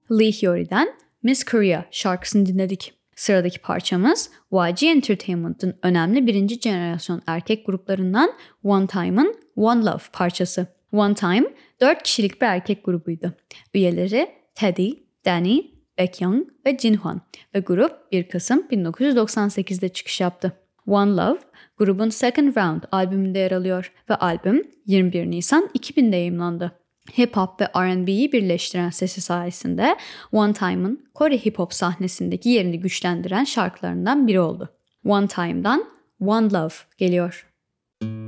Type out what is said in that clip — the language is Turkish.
Lee Hyori'den Miss Korea şarkısını dinledik. Sıradaki parçamız YG Entertainment'ın önemli birinci jenerasyon erkek gruplarından One Time'ın One Love parçası. One Time 4 kişilik bir erkek grubuydu. Üyeleri Teddy, Danny, Baekhyun ve Jinhwan ve grup 1 Kasım 1998'de çıkış yaptı. One Love, grubun Second Round albümünde yer alıyor ve albüm 21 Nisan 2000'de yayımlandı. Hip Hop ve R&B'yi birleştiren sesi sayesinde One Time'ın Kore hip hop sahnesindeki yerini güçlendiren şarkılarından biri oldu. One Time'dan One Love geliyor.